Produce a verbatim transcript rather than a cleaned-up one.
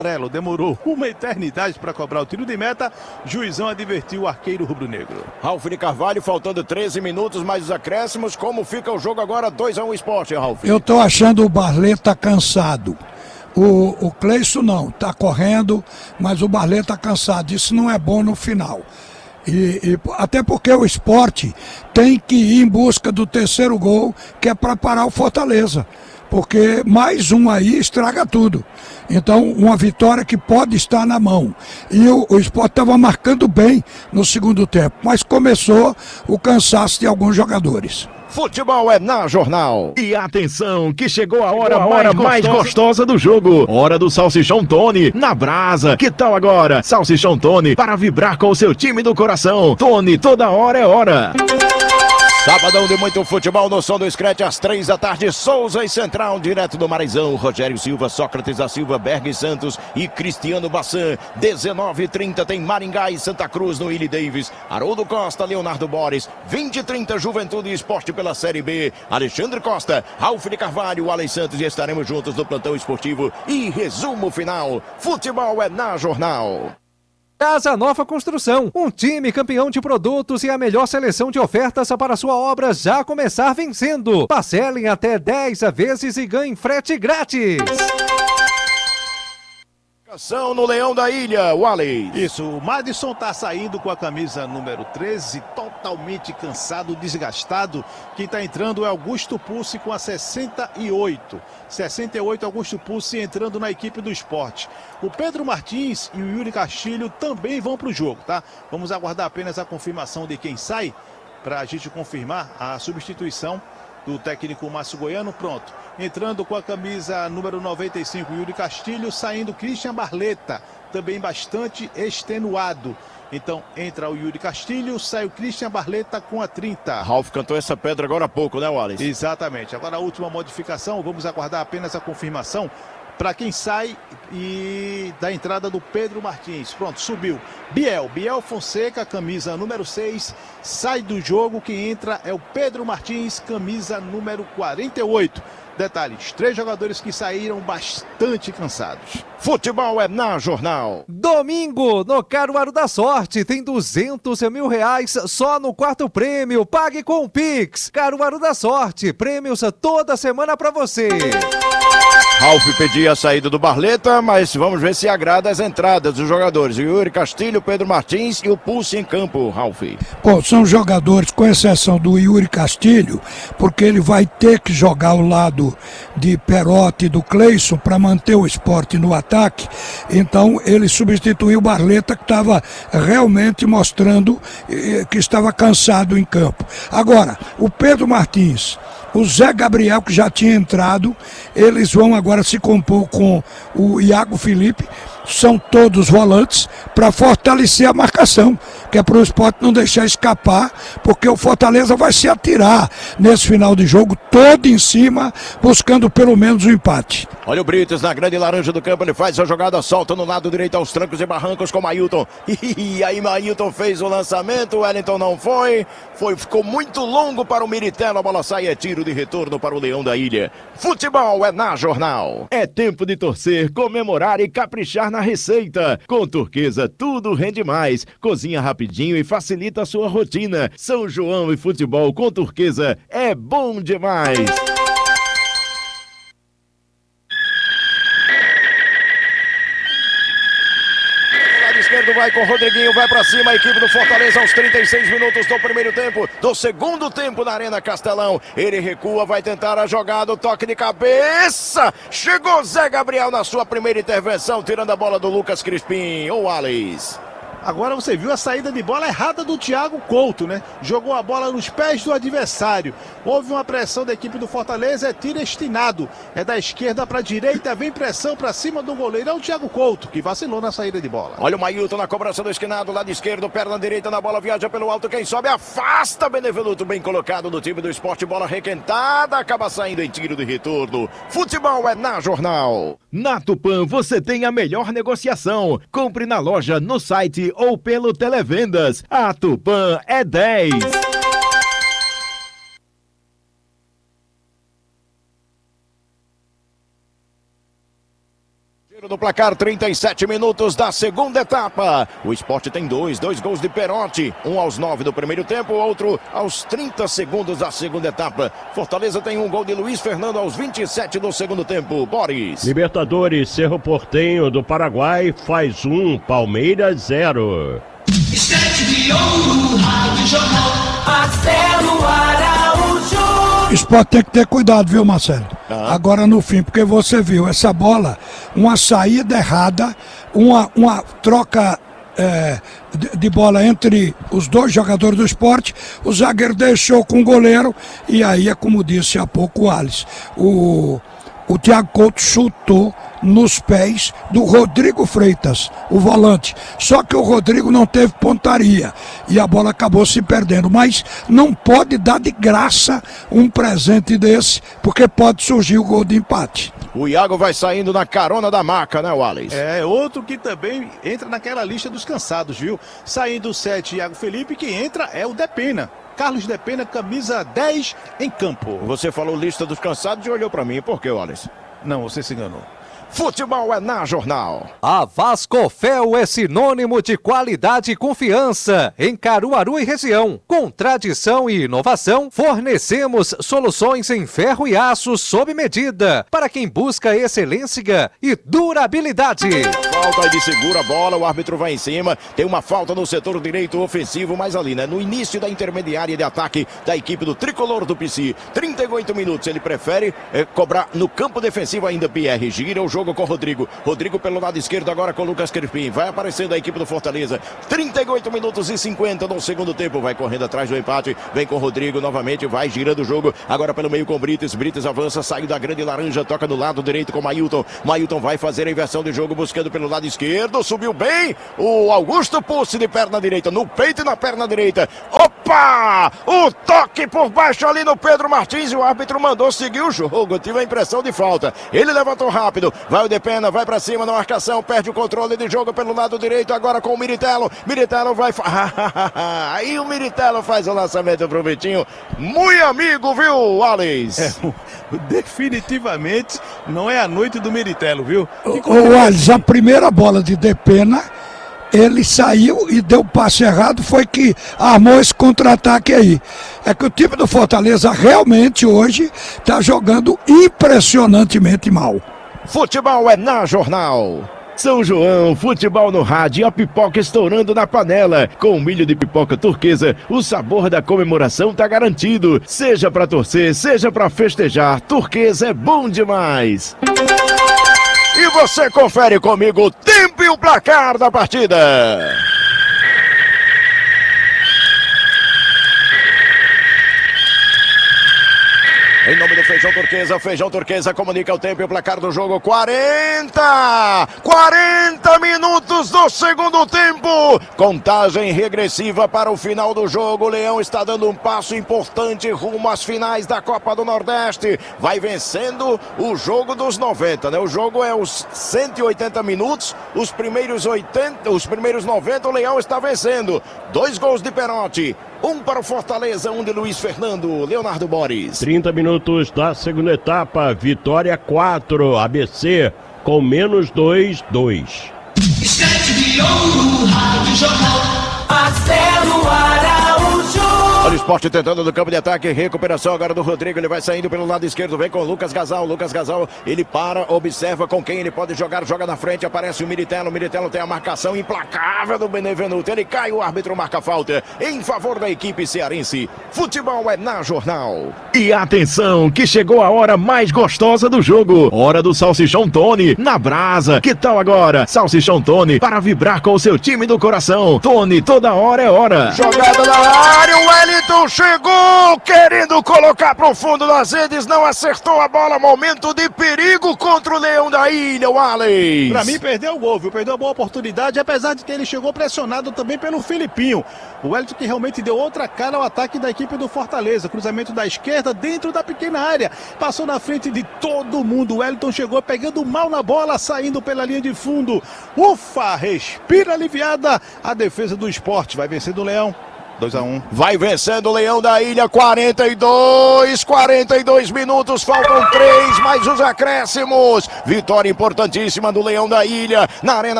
amarelo demorou uma eternidade para cobrar o tiro de meta. Juizão advertiu o arqueiro rubro-negro. Ralf de Carvalho, faltando treze minutos mais os acréscimos. Como fica o jogo agora? dois a um Sport, Ralf. Eu tô achando o Barleta cansado. O, o Cleison não, tá correndo, mas o Barleta tá cansado. Isso não é bom no final. E, e até porque o Sport tem que ir em busca do terceiro gol, que é para parar o Fortaleza. Porque mais um aí estraga tudo. Então, uma vitória que pode estar na mão. E o, o Sport estava marcando bem no segundo tempo, mas começou o cansaço de alguns jogadores. Futebol é na Jornal. E atenção, que chegou a hora, chegou a hora mais, mais gostosa. gostosa do jogo. Hora do Salsichão Tony, na brasa. Que tal agora? Salsichão Tony, para vibrar com o seu time do coração. Tony, toda hora é hora. Sabadão de muito futebol no som do Scratch às três da tarde. Souza e Central, direto do Marizão. Rogério Silva, Sócrates da Silva, Berg Santos e Cristiano Bassan. dezenove e trinta tem Maringá e Santa Cruz no Willie Davis. Haroldo Costa, Leonardo Boris. vinte e trinta Juventude e Esporte pela Série B. Alexandre Costa, Ralf de Carvalho, Alex Santos e estaremos juntos no plantão esportivo. E resumo final. Futebol é na Jornal. Casa Nova Construção, um time campeão de produtos e a melhor seleção de ofertas para sua obra já começar vencendo. Parcelem até dez vezes e ganhem frete grátis. No Leão da Ilha, Wallace. Isso, o Madison tá saindo com a camisa número treze, totalmente cansado, desgastado. Quem tá entrando é Augusto Pulse com a sessenta e oito. sessenta e oito, Augusto Pulse entrando na equipe do Sport. O Pedro Martins e o Yuri Castilho também vão pro jogo, tá? Vamos aguardar apenas a confirmação de quem sai, pra gente confirmar a substituição do técnico Márcio Goiano. Pronto, entrando com a camisa número noventa e cinco, Yuri Castilho, saindo Christian Barleta, também bastante extenuado. Então entra o Yuri Castilho, sai o Christian Barleta com a trinta. Ralf cantou essa pedra agora há pouco, né, Wallace? Exatamente, agora a última modificação, vamos aguardar apenas a confirmação para quem sai e da entrada do Pedro Martins. Pronto, subiu. Biel, Biel Fonseca, camisa número seis, sai do jogo. Quem entra é o Pedro Martins, camisa número quarenta e oito. Detalhes, três jogadores que saíram bastante cansados. Futebol é na Jornal. Domingo, no Caruaru da Sorte, tem duzentos mil reais só no quarto prêmio. Pague com o Pix. Caruaru da Sorte, prêmios toda semana pra você. Ralf pedia a saída do Barleta, mas vamos ver se agrada as entradas dos jogadores. O Yuri Castilho, Pedro Martins e o Pulse em campo, Ralf. Bom, são jogadores, com exceção do Yuri Castilho, porque ele vai ter que jogar ao lado de Perotti e do Cleison para manter o Sport no ataque. Então ele substituiu o Barleta, que estava realmente mostrando que estava cansado em campo. Agora, o Pedro Martins, o Zé Gabriel, que já tinha entrado, eles vão agora se compor com o Iago Felipe, são todos volantes para fortalecer a marcação, que é para o Sport não deixar escapar, porque o Fortaleza vai se atirar nesse final de jogo todo em cima, buscando pelo menos o um empate. Olha o Brites na grande laranja do campo, ele faz a jogada, solta no lado direito aos trancos e barrancos com o Mailton. E aí Mailton fez o lançamento, o Wellington não foi, foi, ficou muito longo para o Miritelo, a bola sai, é tiro de retorno para o Leão da Ilha. Futebol é na Jornal. É tempo de torcer, comemorar e caprichar na receita. Com Turquesa tudo rende mais. Cozinha rapidinho e facilita a sua rotina. São João e futebol com Turquesa é bom demais. Esquerdo vai com o Rodriguinho, vai pra cima a equipe do Fortaleza aos trinta e seis minutos do primeiro tempo, do segundo tempo na Arena Castelão. Ele recua, vai tentar a jogada, o toque de cabeça. Chegou Zé Gabriel na sua primeira intervenção, tirando a bola do Lucas Crispim. Ô, Alex. Agora você viu a saída de bola errada do Thiago Couto, né? Jogou a bola nos pés do adversário. Houve uma pressão da equipe do Fortaleza, é tiro estinado. É da esquerda para a direita, vem pressão para cima do goleiro. É o Thiago Couto, que vacilou na saída de bola. Olha o Mailton na cobrança do esquinado, lado esquerdo, perna direita na bola, viaja pelo alto, quem sobe afasta. Benevenuto bem colocado do time do Sport, bola requentada, acaba saindo em tiro de retorno. Futebol é na Jornal. Na Tupã você tem a melhor negociação. Compre na loja, no site ou pelo Televendas. A Tupã é dez. no placar, trinta e sete minutos da segunda etapa. O Sport tem dois, dois gols de Perotti. Um aos nove do primeiro tempo, outro aos trinta segundos da segunda etapa. Fortaleza tem um gol de Luiz Fernando aos vinte e sete do segundo tempo. Boris. Libertadores, Cerro Porteño do Paraguai faz um, Palmeiras zero. Estante de ouro, Rádio Jornal, Marcelo Araújo. Sport tem que ter cuidado, viu, Marcelo? Ah. Agora no fim, porque você viu essa bola, uma saída errada, uma, uma troca é, de, de bola entre os dois jogadores do Sport, o zagueiro deixou com o goleiro, e aí é como disse há pouco o Alisson, o, o Thiago Couto chutou nos pés do Rodrigo Freitas, o volante. Só que o Rodrigo não teve pontaria e a bola acabou se perdendo. Mas não pode dar de graça um presente desse, porque pode surgir o gol de empate. O Iago vai saindo na carona da maca, né, Wallace? É, outro que também entra naquela lista dos cansados, viu? Saindo o sete, Iago Felipe, quem entra é o Depena. Carlos Depena, camisa dez em campo. Você falou lista dos cansados e olhou pra mim. Por que, Wallace? Não, você se enganou. Futebol é na Jornal. A Vascofel é sinônimo de qualidade e confiança em Caruaru e região. Com tradição e inovação, fornecemos soluções em ferro e aço sob medida para quem busca excelência e durabilidade. Falta de segura a bola, o árbitro vai em cima. Tem uma falta no setor direito ofensivo, mas ali, né? No início da intermediária de ataque da equipe do Tricolor do P C. trinta e oito minutos, ele prefere é, cobrar no campo defensivo ainda. Pierre gira o jogo com o Rodrigo. Rodrigo pelo lado esquerdo agora com o Lucas Crispim. Vai aparecendo a equipe do Fortaleza. trinta e oito minutos e cinquenta no segundo tempo. Vai correndo atrás do empate. Vem com o Rodrigo novamente. Vai girando o jogo. Agora pelo meio com o Brites. Brites avança. Saiu da grande laranja. Toca no lado direito com o Mailton. Mailton vai fazer a inversão de jogo buscando pelo lado esquerdo. Subiu bem o Augusto Pucci de perna direita. No peito e na perna direita. Opa! O toque por baixo ali no Pedro Martins. E o árbitro mandou seguir o jogo. Eu tive a impressão de falta. Ele levantou rápido. Vai o Depena, vai pra cima na marcação, perde o controle de jogo pelo lado direito, agora com o Miritello. Miritello vai... Aí o Miritello faz o lançamento pro Vitinho. Muito amigo, viu, Alex? É, definitivamente não é a noite do Miritello, viu? Ô, Alex, a primeira bola de Depena, ele saiu e deu passe errado, foi que armou esse contra-ataque aí. É que o time do Fortaleza realmente hoje tá jogando impressionantemente mal. Futebol é na Jornal. São João, futebol no rádio, a pipoca estourando na panela. Com milho de pipoca turquesa, o sabor da comemoração tá garantido. Seja pra torcer, seja pra festejar, turquesa é bom demais. E você confere comigo o tempo e o placar da partida. Em nome do Feijão Turquesa, Feijão Turquesa comunica o tempo e o placar do jogo. quarenta! quarenta minutos do segundo tempo! Contagem regressiva para o final do jogo. O Leão está dando um passo importante rumo às finais da Copa do Nordeste. Vai vencendo o jogo dos noventa, né? O jogo é os cento e oitenta minutos. Os primeiros oitenta, os primeiros noventa, o Leão está vencendo. Dois gols de Perotti. Um para o Fortaleza, um de Luiz Fernando. Leonardo Boris. trinta minutos da segunda etapa, vitória quatro, A B C com menos dois, dois. Estante de ouro, Rádio Jornal, Marcelo Araújo. Olha o Sport tentando no campo de ataque, recuperação agora do Rodrigo, ele vai saindo pelo lado esquerdo, vem com o Lucas Gasal, Lucas Gasal, ele para, observa com quem ele pode jogar, joga na frente, aparece o Miritello, o Miritello tem a marcação implacável do Benevenuto, ele cai, o árbitro marca a falta em favor da equipe cearense. Futebol é na Jornal. E atenção, que chegou a hora mais gostosa do jogo, hora do Salsichão Tony, na brasa. Que tal agora? Salsichão Tony, para vibrar com o seu time do coração. Tony, toda hora é hora. Jogada na área, o Wellington chegou, querendo colocar pro fundo das redes, não acertou a bola, momento de perigo contra o Leão da Ilha, o Alex. Pra mim perdeu o gol, viu? Perdeu a boa oportunidade, apesar de que ele chegou pressionado também pelo Filipinho. O Wellington que realmente deu outra cara ao ataque da equipe do Fortaleza, cruzamento da esquerda dentro da pequena área, passou na frente de todo mundo, o Wellington chegou pegando mal na bola, saindo pela linha de fundo. Ufa, respira aliviada a defesa do Sport, vai vencer do Leão. dois a um. Vai vencendo o Leão da Ilha, quarenta e dois, quarenta e dois minutos, faltam três, mais os acréscimos. Vitória importantíssima do Leão da Ilha na Arena